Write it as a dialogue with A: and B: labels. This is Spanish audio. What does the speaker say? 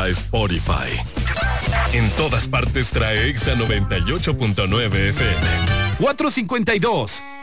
A: a Spotify. En todas partes trae Exa 98.9 FM.
B: 452.